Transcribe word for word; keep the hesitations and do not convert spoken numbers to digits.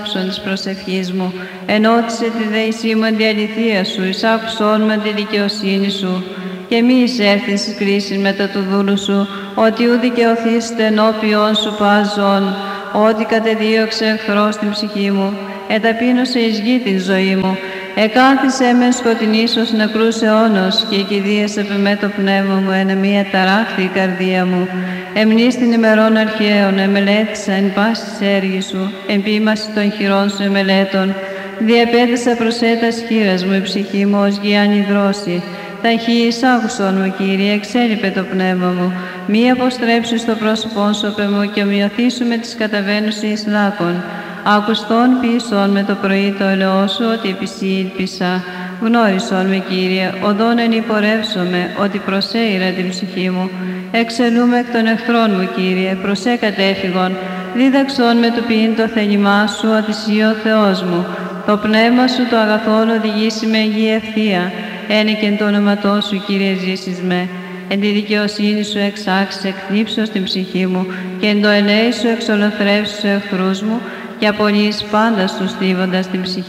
ψων της προσευχής μου, ενώτισε τη δεησή μου τη αληθεία σου, εισάκουσόν με τη δικαιοσύνη σου, και μη εισέρθεις εις κρίσιν μετά του δούλου σου, ότι ου δικαιωθήστε ενώπιον σου πάζον, ότι κατεδίωξε εχθρός την ψυχή μου, εταπείνωσε εις γη την ζωή μου, εκάθισε με σκοτεινής ως νεκρούς αιώνος, και εκηδίασε με το πνεύμα μου, ένα μία ταράχθη η καρδία μου. Εμνείς την ημερών αρχαίων, εμελέτησα εν πάση της έργης σου, εμπίμαση των χειρών σου εμελέτων. Διαπέτησα προσέτας χείρας μου, η ψυχή μου ως γη ανυδρώσει. Ταχύ εισάγουσον μου, Κύριε, εξέλιπε το πνεύμα μου. Μη αποστρέψεις το πρόσωπόν σου απ' μου και ομοιωθήσου με τις καταβαίνουσες λάκων. Ακουστών ποιησόν με το πρωί το ελαιό σου, ότι επισή ήλπισα. Γνώρισον με, Κύριε, οδόν εν υπορεύσομαι, ότι προσέειρα την ψυχή μου. Εξελούμε εκ των εχθρών μου, Κύριε, προσέ κατέφυγον. Δίδαξον με το ποιήν το θέλημά σου, ότι εσύ ο Θεός μου. Το πνεύμα σου το αγαθόν οδηγήσει με γη ευθεία. Ένικεν το όνοματό σου, Κύριε, ζήσεις με. Εν τη δικαιοσύνη σου εξάξεις εκθύψω στην ψυχή μου, και εν το ελέη σου εξολοθρεύσεις τους εχθρούς μου, και απολύεις πάντα στους στίβοντας την ψυχή